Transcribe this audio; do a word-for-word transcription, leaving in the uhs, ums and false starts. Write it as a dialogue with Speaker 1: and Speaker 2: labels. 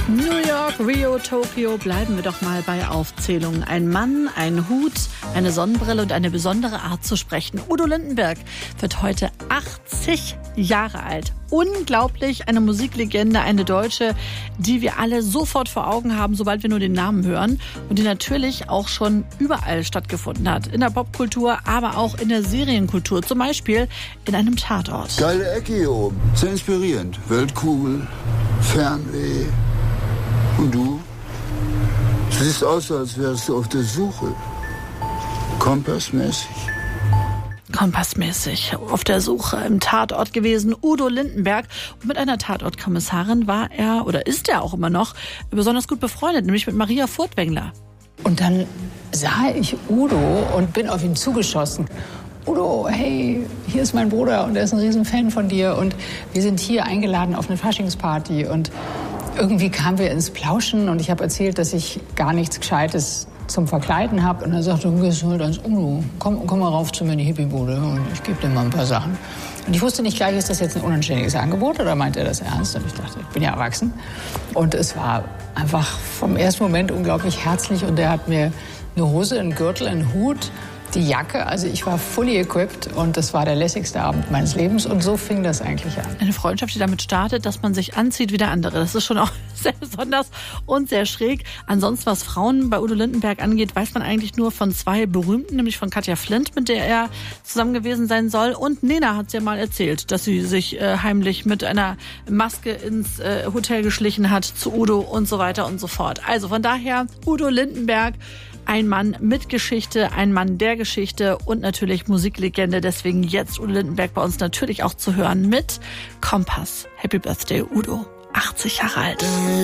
Speaker 1: New York, Rio, Tokio, bleiben wir doch mal bei Aufzählungen. Ein Mann, ein Hut, eine Sonnenbrille und eine besondere Art zu sprechen. Udo Lindenberg wird heute achtzig Jahre alt. Unglaublich, eine Musiklegende, eine Deutsche, die wir alle sofort vor Augen haben, sobald wir nur den Namen hören. Und die natürlich auch schon überall stattgefunden hat. In der Popkultur, aber auch in der Serienkultur. Zum Beispiel in einem Tatort.
Speaker 2: Geile Ecke hier oben. Sehr inspirierend. Weltkugel, Fernweh. Und du? Du siehst aus, als wärst du auf der Suche. Kompassmäßig.
Speaker 1: Kompassmäßig auf der Suche im Tatort gewesen, Udo Lindenberg. Und mit einer Tatortkommissarin war er, oder ist er auch immer noch, besonders gut befreundet, nämlich mit Maria Furtwängler.
Speaker 3: Und dann sah ich Udo und bin auf ihn zugeschossen. Udo, hey, hier ist mein Bruder und er ist ein Riesenfan von dir und wir sind hier eingeladen auf eine Faschingsparty. Und irgendwie kamen wir ins Plauschen und ich habe erzählt, dass ich gar nichts Gescheites zum Verkleiden habe. Und er sagte, du gehst halt ans Udo, komm, komm mal rauf zu mir in die Hippiebude und ich gebe dir mal ein paar Sachen. Und ich wusste nicht gleich, ist das jetzt ein unanständiges Angebot oder meint er das ernst? Und ich dachte, ich bin ja erwachsen. Und es war einfach vom ersten Moment unglaublich herzlich und er hat mir eine Hose, einen Gürtel, einen Hut, die Jacke, also ich war fully equipped und das war der lässigste Abend meines Lebens und so fing das eigentlich an.
Speaker 1: Eine Freundschaft, die damit startet, dass man sich anzieht wie der andere. Das ist schon auch sehr besonders und sehr schräg. Ansonsten, was Frauen bei Udo Lindenberg angeht, weiß man eigentlich nur von zwei berühmten, nämlich von Katja Flint, mit der er zusammen gewesen sein soll. Und Nena hat es ja mal erzählt, dass sie sich äh, heimlich mit einer Maske ins äh, Hotel geschlichen hat zu Udo und so weiter und so fort. Also von daher, Udo Lindenberg, ein Mann mit Geschichte, ein Mann der Geschichte und natürlich Musiklegende. Deswegen jetzt Udo Lindenberg bei uns natürlich auch zu hören mit Kompass. Happy Birthday, Udo. achtzig Jahre alt.